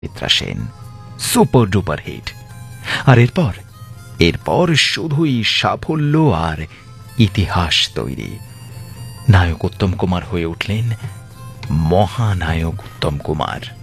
Chitra Sen super duper hit. আর এরপর শুধুই সাফল্য আর ইতিহাস তৈরি। নায়ক উত্তম কুমার হয়ে উঠলেন মহানায়ক উত্তম কুমার।